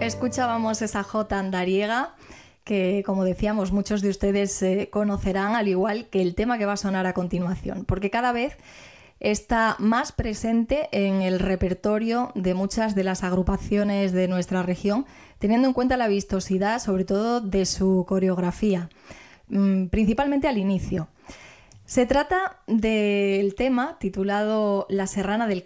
Escuchábamos esa jota andariega que, como decíamos, muchos de ustedes conocerán, al igual que el tema que va a sonar a continuación, porque cada vez está más presente en el repertorio de muchas de las agrupaciones de nuestra región, teniendo en cuenta la vistosidad, sobre todo, de su coreografía, principalmente al inicio. Se trata del tema titulado La Serrana del